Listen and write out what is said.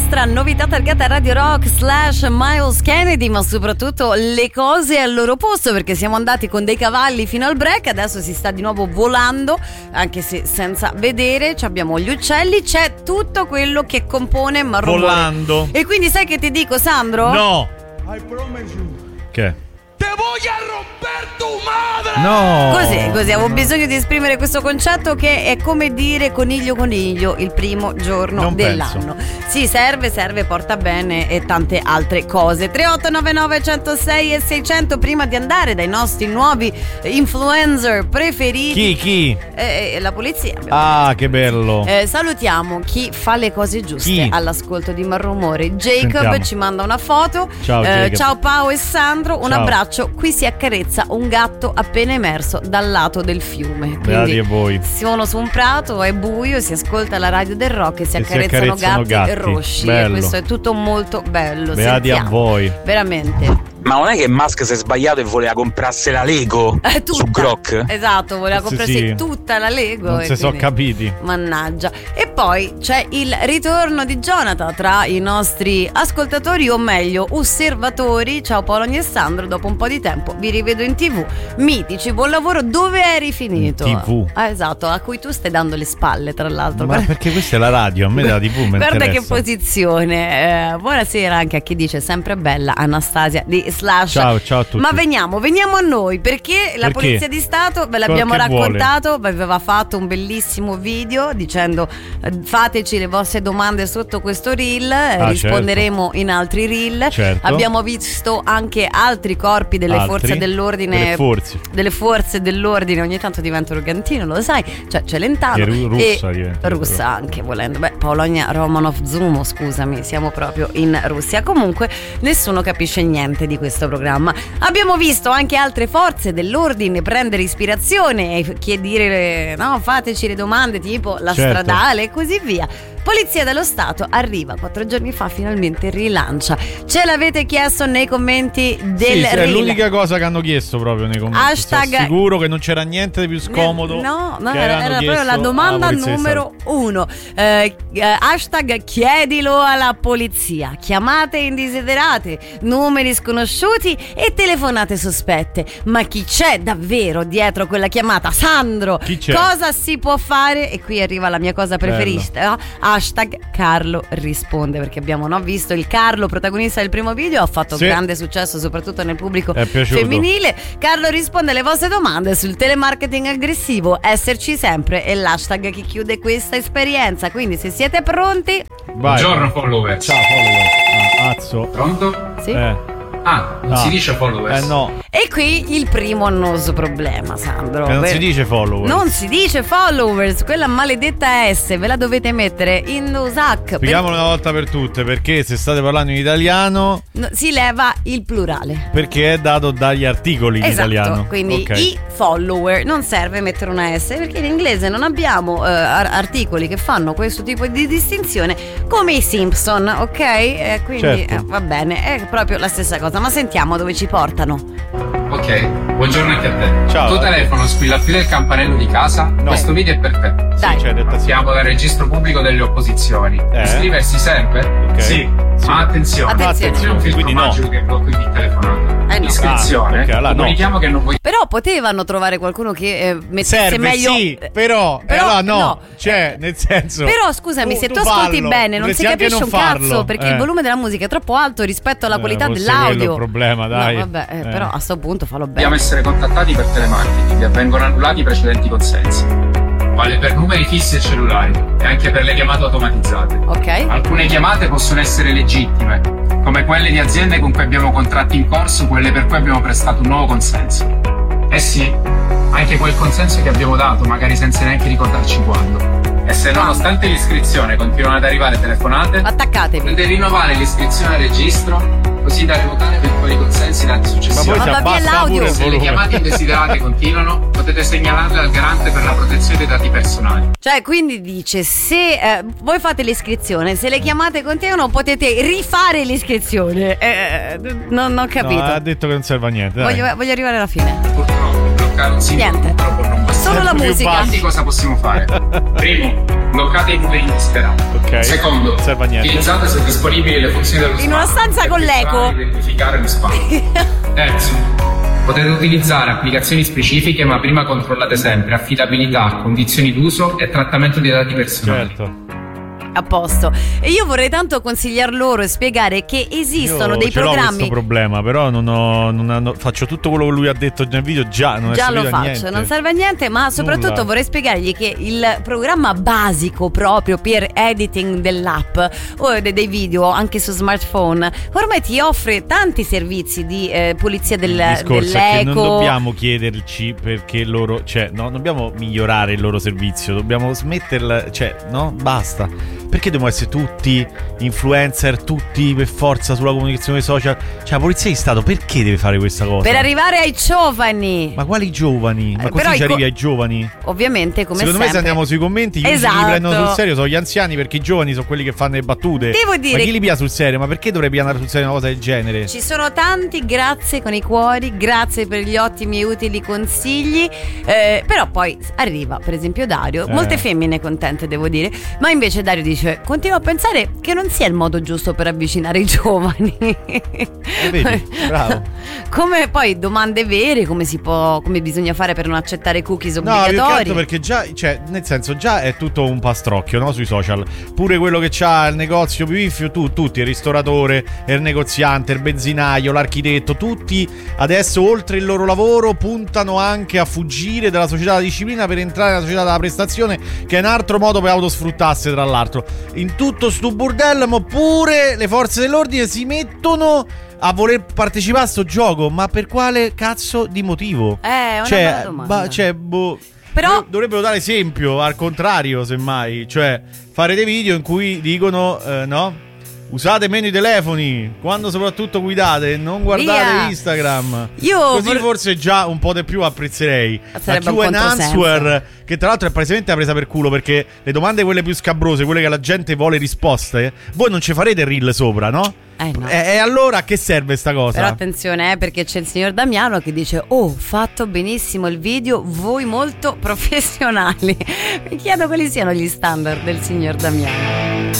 nostra novità targata Radio Rock / Miles Kennedy, ma soprattutto le cose al loro posto, perché siamo andati con dei cavalli fino al break, adesso si sta di nuovo volando, anche se senza vedere. Abbiamo gli uccelli, c'è tutto quello che compone Marromore. Volando. E quindi sai che ti dico, Sandro? No. I promise you. Che? Te voglio a romper tu madre! No. Così, avevo bisogno di esprimere questo concetto che è come dire coniglio il primo giorno Non dell'anno. Sì, serve, porta bene e tante altre cose. 3899 106 e 600. Prima di andare dai nostri nuovi influencer preferiti. Chi? La polizia. Ah, che bello. Salutiamo chi fa le cose giuste. Chi? All'ascolto di Marromore. Jacob Sentiamo. ci manda una foto. Ciao, Jacob. Ciao Pao e Sandro, un Ciao. abbraccio. Qui si accarezza un gatto appena emerso dal lato del fiume. Beati a voi. Sono su un prato, è buio, si ascolta la radio del rock e si accarezzano gatti. rossi. Bello. E questo è tutto molto bello. Beati a Sentiamo. voi. Veramente. Ma non è che Musk si è sbagliato e voleva comprarsi la Lego Tutta. su Grok? Esatto, voleva comprarsi sì. tutta la Lego. Non e si sono quindi- capiti. Mannaggia. E poi c'è il ritorno di Jonathan tra i nostri ascoltatori, o meglio osservatori. Ciao Paolo e Sandro, dopo un po' di tempo vi rivedo in TV. Mitici, buon lavoro. Dove eri finito? In TV. Esatto, a cui tu stai dando le spalle, tra l'altro. Ma perché questa è la radio, a me della TV mi Guarda che interessa. posizione. Buonasera anche a chi dice sempre bella Anastasia di Slash. Ciao a tutti. Ma veniamo a noi, perché la Perché? Polizia di Stato ve l'abbiamo Che vuole? raccontato, vi aveva fatto un bellissimo video dicendo fateci le vostre domande sotto questo reel, risponderemo in altri reel. Certo. Abbiamo visto anche altri corpi delle Altri? forze dell'ordine, delle forze dell'ordine, ogni tanto diventa argentino, lo sai, cioè Celentano E russa diventa, russa però. anche volendo. Polonia Romanov Zumo, scusami, siamo proprio in Russia. Comunque nessuno capisce niente di questo programma. Abbiamo visto anche altre forze dell'ordine prendere ispirazione e chiedere no, fateci le domande tipo la Certo. stradale e così via. Polizia dello Stato arriva 4 giorni fa, finalmente rilancia. Ce l'avete chiesto nei commenti del Sì, è reel. l'unica cosa che hanno chiesto proprio nei commenti. Hashtag- Sono sicuro che non c'era niente di più scomodo. No, che era hanno proprio chiesto la domanda alla Polizia di numero 1. Hashtag chiedilo alla polizia. Chiamate indesiderate, numeri sconosciuti e telefonate sospette. Ma chi c'è davvero dietro quella chiamata? Sandro, Chi c'è? cosa si può fare? E qui arriva la mia cosa preferita. Hashtag Carlo risponde, perché abbiamo visto il Carlo protagonista del primo video, ha fatto Sì. grande successo soprattutto nel pubblico È piaciuto. femminile. Carlo risponde alle vostre domande sul telemarketing aggressivo, esserci sempre, e l'hashtag che chiude questa esperienza. Quindi se siete pronti, Vai. Buongiorno follower. Ciao follower. Azzo. Pronto? sì. Non No. si dice followers. No. E qui il primo annoso problema, Sandro. Non si dice follower. Non si dice followers, quella maledetta S ve la dovete mettere in USAC. Spieghiamolo una volta per tutte, perché se state parlando in italiano, Si leva il plurale. perché è dato dagli articoli in Esatto, italiano. quindi Ok. i follower, non serve mettere una S, perché in inglese non abbiamo articoli che fanno questo tipo di distinzione come i Simpson, ok? Quindi Certo. va bene, è proprio la stessa cosa, ma sentiamo dove ci portano. Ok, buongiorno anche a te. Ciao. Tuo telefono squilla più del campanello di casa? No. Questo video è per te. Dai. Sì, detta sì. Siamo dal registro pubblico delle opposizioni. Iscriversi sempre? Ok. Sì. Sì. Ma attenzione, Attenzione. c'è un filtro Quindi no. magico che blocca ogni telefonata. No. Iscrizione. Ah, ok, allora no. Comunichiamo che non vuoi. Però potevano trovare qualcuno che mettesse Serve, meglio. sì, però allora no. Cioè, nel senso. Però scusami, se tu ascolti fallo. bene non si Potresti anche capisce un non farlo. cazzo, perché il volume della musica è troppo alto rispetto alla qualità forse dell'audio. quello è il problema, dai. No, vabbè, però a sto punto fallo bene. Dobbiamo essere contattati per telemarketing e vengono annullati i precedenti consensi. Vale per numeri fissi e cellulari e anche per le chiamate automatizzate. Ok? Alcune chiamate possono essere legittime, come quelle di aziende con cui abbiamo contratti in corso, quelle per cui abbiamo prestato un nuovo consenso. Eh sì, anche quel consenso che abbiamo dato, magari senza neanche ricordarci quando. E se nonostante l'iscrizione continuano ad arrivare telefonate, Attaccatevi. potete rinnovare l'iscrizione al registro, così da revocare eventuali consensi dati Ma poi successivamente. si Ma va via abbassa l'audio. pure il Se le volume. chiamate indesiderate continuano, potete segnalarle al garante per la protezione dei dati personali. Cioè, quindi dice, se voi fate l'iscrizione, se le chiamate continuano potete rifare l'iscrizione. Non ho capito. No, ha detto che non serve a niente. Dai. Voglio arrivare alla fine. Purtroppo bloccare un sito Niente. purtroppo non basta. Solo la Sempre più musica. basso. Quindi cosa possiamo fare? Primo, bloccate i numeri indesiderati. Ok. Secondo, non serve a niente. utilizzate se disponibili le funzioni dello In una smartphone stanza per con l'eco. filtrare e identificare lo spam. Terzo, potete utilizzare applicazioni specifiche, ma prima controllate sempre affidabilità, condizioni d'uso e trattamento dei dati personali. Certo. A posto. E io vorrei tanto consigliar loro e spiegare che esistono Io dei ce l'ho programmi. questo problema, però faccio tutto quello che lui ha detto nel video, non è Già lo servito a faccio, niente. non serve a niente, ma soprattutto Nulla. vorrei spiegargli che il programma basico proprio per editing dell'app o dei video anche su smartphone ormai ti offre tanti servizi di pulizia Il discorso è che non dell'eco. dobbiamo chiederci perché loro, non dobbiamo migliorare il loro servizio, dobbiamo smetterla, basta. Perché dobbiamo essere tutti influencer, tutti per forza sulla comunicazione social? La polizia di Stato perché deve fare questa cosa? Per arrivare ai giovani. Ma quali giovani? Ma però così ci i arrivi ai giovani? Ovviamente, come Secondo me se sempre. andiamo sui commenti, gli Esatto. unici che li prendono sul serio sono gli anziani, perché i giovani sono quelli che fanno le battute. Devo dire ma chi li pia sul serio? Ma perché dovrebbe andare sul serio una cosa del genere? Ci sono tanti, grazie con i cuori, grazie per gli ottimi e utili consigli, però poi arriva per esempio Dario, molte femmine contente devo dire, ma invece Dario dice: continuo a pensare che non sia il modo giusto per avvicinare i giovani. Vedi? Bravo. Come poi domande vere, come bisogna fare per non accettare cookies No, più che obbligatori. altro perché già, nel senso, già è tutto un pastrocchio, no? Sui social. Pure quello che c'ha il negozio più piffio, tutti, il ristoratore, il negoziante, il benzinaio, l'architetto, tutti adesso oltre il loro lavoro puntano anche a fuggire dalla società della disciplina per entrare nella società della prestazione, che è un altro modo per autosfruttarsi, tra l'altro. In tutto sto bordello, ma pure le forze dell'ordine si mettono a voler partecipare a sto gioco, ma per quale cazzo di motivo? È una bella domanda. Però dovrebbero dare esempio, al contrario, semmai, fare dei video in cui dicono no? Usate meno i telefoni quando soprattutto guidate, non guardate Via. Instagram. Io Forse già un po' di più apprezzerei. Sarebbe La un Q&A controsenso. Answer, che tra l'altro è palesemente presa per culo, perché le domande quelle più scabrose, quelle che la gente vuole risposte, voi non ci farete reel sopra, no? No. E allora a che serve sta cosa? Però attenzione, perché c'è il signor Damiano che dice: oh, fatto benissimo il video, voi molto professionali. Mi chiedo quali siano gli standard del signor Damiano.